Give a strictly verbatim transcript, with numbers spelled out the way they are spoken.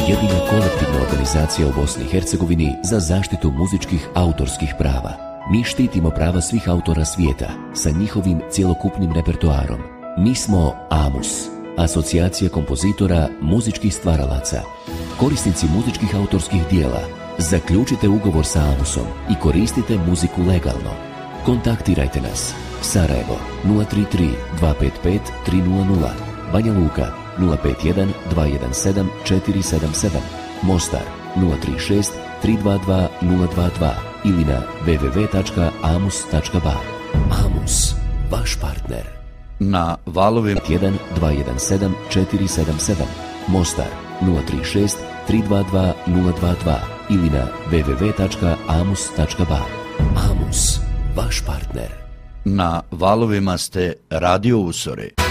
jedina kolektivna organizacija u Bosni i Hercegovini za zaštitu muzičkih autorskih prava. Mi štitimo prava svih autora svijeta sa njihovim cjelokupnim repertoarom. Mi smo AMUS, Asocijacija kompozitora muzičkih stvaralaca. Korisnici muzičkih autorskih dijela, zaključite ugovor sa AMUSom i koristite muziku legalno. Kontaktirajte nas. Sarajevo nula tri tri dva pet pet tri nula nula, Banja Luka nula pet jedan dva jedan sedam četiri sedam sedam, Mostar nula tri šest tri dva dva nula dva dva ili na w w w tačka amus tačka ba. AMUS, vaš partner. Na valovima jedan dva jedan sedam četiri sedam sedam, Mostar nula tri šest tri dva dva nula dva dva ili na w w w tačka amus tačka ba. AMUS, vaš partner. Na valovima ste Radio Usore.